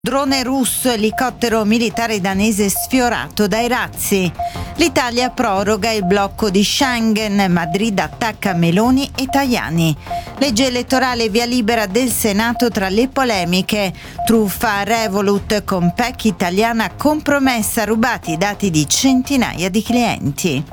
Drone russo, elicottero militare danese sfiorato dai razzi. L'Italia proroga il blocco di Schengen, Madrid attacca Meloni e Tajani. Legge elettorale via libera del Senato tra le polemiche. Truffa a Revolut con PEC italiana compromessa, rubati i dati di centinaia di clienti.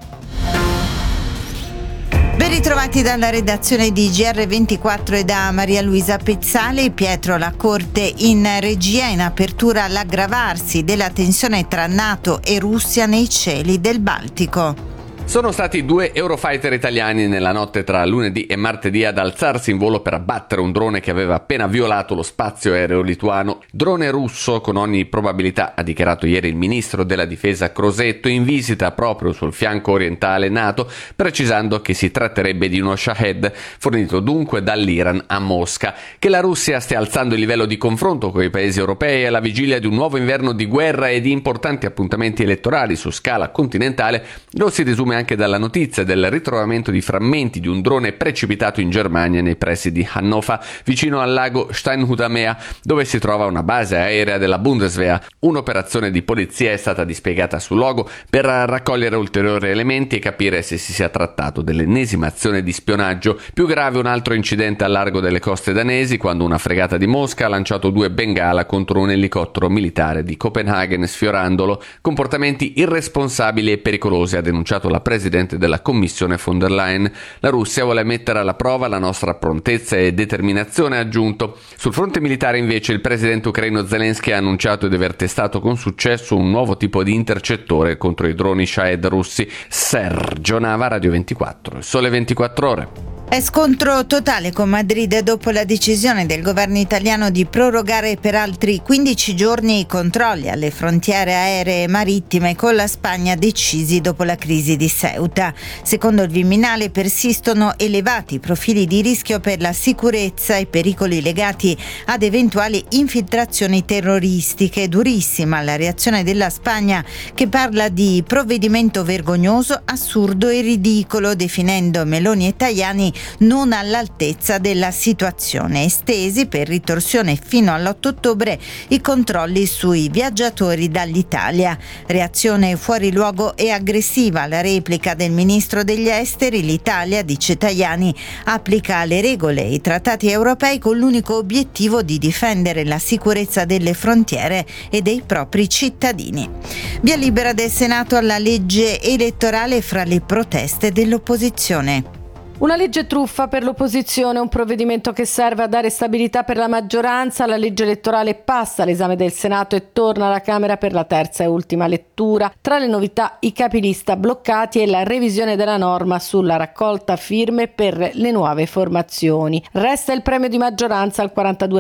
Ben ritrovati dalla redazione di GR24 e da Maria Luisa Pezzale. Pietro La Corte in regia, in apertura l'aggravarsi della tensione tra NATO e Russia nei cieli del Baltico. Sono stati 2 Eurofighter italiani nella notte tra lunedì e martedì ad alzarsi in volo per abbattere un drone che aveva appena violato lo spazio aereo lituano. Drone russo con ogni probabilità, ha dichiarato ieri il ministro della difesa Crosetto in visita proprio sul fianco orientale NATO, precisando che si tratterebbe di uno Shahed fornito dunque dall'Iran a Mosca. Che la Russia stia alzando il livello di confronto con i paesi europei alla vigilia di un nuovo inverno di guerra e di importanti appuntamenti elettorali su scala continentale lo si desume anche dalla notizia del ritrovamento di frammenti di un drone precipitato in Germania nei pressi di Hannover, vicino al lago Steinhutamea, dove si trova una base aerea della Bundeswehr. Un'operazione di polizia è stata dispiegata sul luogo per raccogliere ulteriori elementi e capire se si sia trattato dell'ennesima azione di spionaggio. Più grave un altro incidente al largo delle coste danesi, quando una fregata di Mosca ha lanciato 2 bengala contro un elicottero militare di Copenaghen, sfiorandolo. Comportamenti irresponsabili e pericolosi, ha denunciato la presidente della Commissione von der Leyen. La Russia vuole mettere alla prova la nostra prontezza e determinazione, ha aggiunto. Sul fronte militare invece il presidente ucraino Zelensky ha annunciato di aver testato con successo un nuovo tipo di intercettore contro i droni Shahed russi. Sergio Nava, Radio 24, Sole 24 Ore. È scontro totale con Madrid dopo la decisione del governo italiano di prorogare per altri 15 giorni i controlli alle frontiere aeree e marittime con la Spagna decisi dopo la crisi di Ceuta. Secondo il Viminale persistono elevati profili di rischio per la sicurezza e pericoli legati ad eventuali infiltrazioni terroristiche. Durissima la reazione della Spagna, che parla di provvedimento vergognoso, assurdo e ridicolo, definendo Meloni e Tajani non all'altezza della situazione. Estesi per ritorsione fino all'8 ottobre i controlli sui viaggiatori dall'Italia. Reazione fuori luogo e aggressiva la replica del ministro degli esteri. L'Italia, dice Tajani, applica le regole e i trattati europei con l'unico obiettivo di difendere la sicurezza delle frontiere e dei propri cittadini. Via libera del Senato alla legge elettorale fra le proteste dell'opposizione. Una legge truffa per l'opposizione, un provvedimento che serve a dare stabilità per la maggioranza. La legge elettorale passa l'esame del Senato e torna alla Camera per la terza e ultima lettura. Tra le novità i capilista bloccati e la revisione della norma sulla raccolta firme per le nuove formazioni. Resta il premio di maggioranza al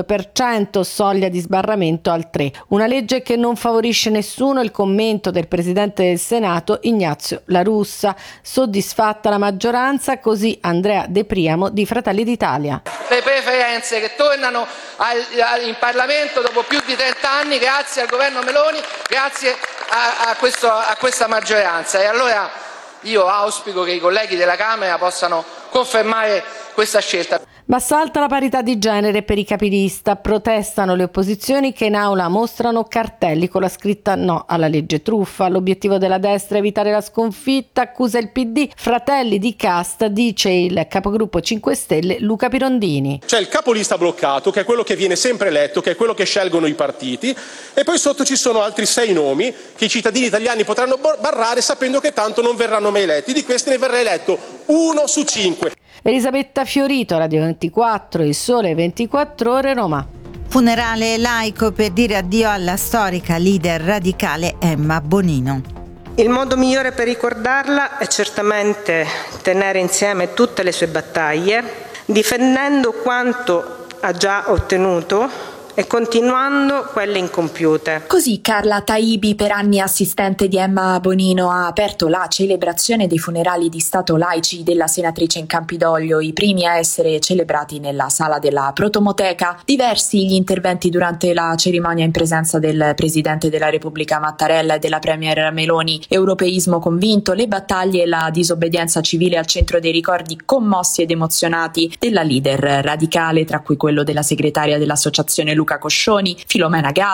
42%, soglia di sbarramento al 3%. Una legge che non favorisce nessuno, il commento del presidente del Senato Ignazio La Russa. Soddisfatta la maggioranza, così Andrea De Priamo di Fratelli d'Italia. Le preferenze che tornano in Parlamento dopo più di 30 anni grazie al governo Meloni, grazie a questa maggioranza. E allora io auspico che i colleghi della Camera possano confermare questa scelta. Ma salta la parità di genere per i capilista. Protestano le opposizioni che in aula mostrano cartelli con la scritta no alla legge truffa. L'obiettivo della destra è evitare la sconfitta, accusa il PD. Fratelli di casta, dice il capogruppo 5 Stelle Luca Pirondini. C'è il capolista bloccato, che è quello che viene sempre eletto, che è quello che scelgono i partiti, e poi sotto ci sono altri 6 nomi che i cittadini italiani potranno barrare sapendo che tanto non verranno mai eletti. Di questi ne verrà eletto 1 su 5. Elisabetta Fiorito, Radio 24, Il Sole 24 Ore, Roma. Funerale laico per dire addio alla storica leader radicale Emma Bonino. Il modo migliore per ricordarla è certamente tenere insieme tutte le sue battaglie, difendendo quanto ha già ottenuto e continuando quelle incompiute. Così Carla Taibi, per anni assistente di Emma Bonino, ha aperto la celebrazione dei funerali di Stato laici della senatrice in Campidoglio, i primi a essere celebrati nella sala della Protomoteca. Diversi gli interventi durante la cerimonia in presenza del Presidente della Repubblica Mattarella e della Premier Meloni. Europeismo convinto, le battaglie e la disobbedienza civile al centro dei ricordi commossi ed emozionati della leader radicale, tra cui quello della segretaria dell'associazione Luca Coscioni, Filomena Gallo,